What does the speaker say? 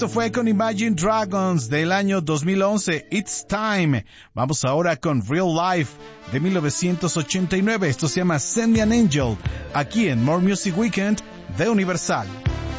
Esto fue con Imagine Dragons del año 2011, It's Time. Vamos ahora con Real Life de 1989. Esto se llama Send Me an Angel, aquí en More Music Weekend de Universal.